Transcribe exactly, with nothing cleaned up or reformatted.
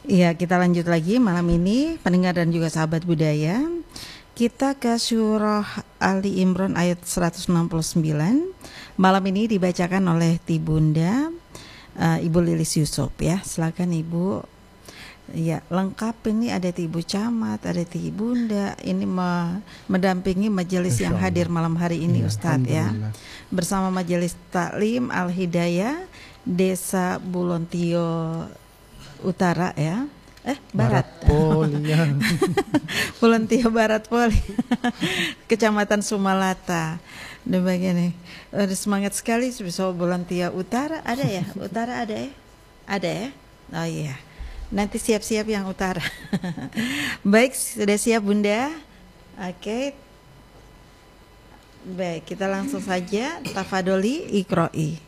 Iya, kita lanjut lagi malam ini, pendengar dan juga sahabat budaya. Kita ke surah Ali Imran ayat seratus enam puluh sembilan. Malam ini dibacakan oleh Ti Bunda uh, Ibu Lilis Yusuf ya. Silakan Ibu. Ya, lengkap ini ada Ti Ibu Camat, ada Ti Bunda. Ini me- mendampingi majelis yang hadir malam hari ini ya, Ustadz ya. Bersama Majelis Taklim Al Hidayah Desa Bulontio Utara ya, eh Barat, Barat Poli ya. Bulontio Barat Poli, Kecamatan Sumalata. Demikian nih, ada semangat sekali. So Bulontio Utara ada ya, Utara ada ya, ada ya. Oh iya, nanti siap-siap yang Utara. Baik, sudah siap Bunda? Oke, baik kita langsung saja. Tafadoli Iqro'i.